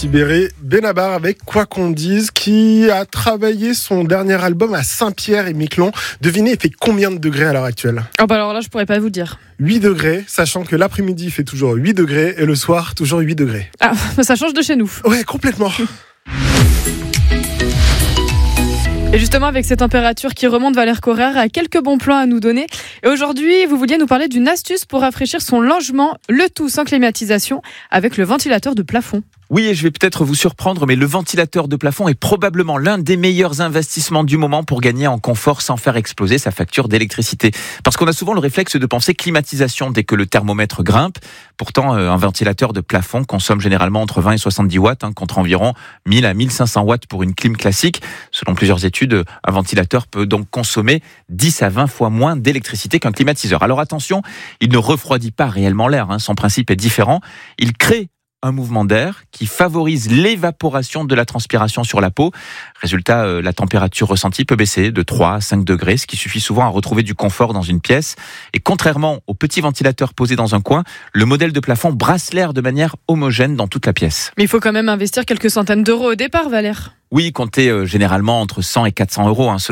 Sibéré Benabar avec Quoi qu'on dise, qui a travaillé son dernier album à Saint-Pierre-et-Miquelon. Devinez, il fait combien de degrés à l'heure actuelle ? Alors là, je pourrais pas vous dire. 8 degrés, sachant que l'après-midi il fait toujours 8 degrés et le soir toujours 8 degrés. Ah, ça change de chez nous. Ouais, complètement. Et justement, avec ces températures qui remontent, Valère Correr a quelques bons plans à nous donner. Et aujourd'hui, vous vouliez nous parler d'une astuce pour rafraîchir son logement, le tout sans climatisation, avec le ventilateur de plafond. Oui, et je vais peut-être vous surprendre, mais le ventilateur de plafond est probablement l'un des meilleurs investissements du moment pour gagner en confort sans faire exploser sa facture d'électricité. Parce qu'on a souvent le réflexe de penser climatisation dès que le thermomètre grimpe. Pourtant, un ventilateur de plafond consomme généralement entre 20 et 70 watts, contre environ 1000 à 1500 watts pour une clim classique. Selon plusieurs études, un ventilateur peut donc consommer 10 à 20 fois moins d'électricité qu'un climatiseur. Alors attention, il ne refroidit pas réellement l'air, son principe est différent. Il crée un mouvement d'air qui favorise l'évaporation de la transpiration sur la peau. Résultat, la température ressentie peut baisser de 3 à 5 degrés, ce qui suffit souvent à retrouver du confort dans une pièce. Et contrairement au petit ventilateur posé dans un coin, le modèle de plafond brasse l'air de manière homogène dans toute la pièce. Mais il faut quand même investir quelques centaines d'euros au départ, Valère. Oui, comptez généralement entre 100 et 400 euros selon